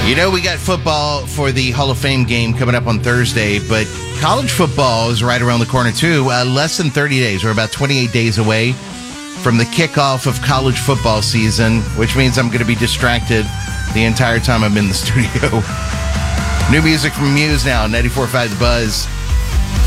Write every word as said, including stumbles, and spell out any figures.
You know, we got football for the Hall of Fame game coming up on Thursday, but college football is right around the corner, too. Uh, less than thirty days. We're about twenty-eight days away from the kickoff of college football season, which means I'm going to be distracted the entire time I'm in the studio. New music from Muse now, ninety-four point five The Buzz.